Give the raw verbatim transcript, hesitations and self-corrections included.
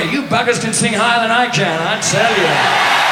you buggers can sing higher than I can, I tell you.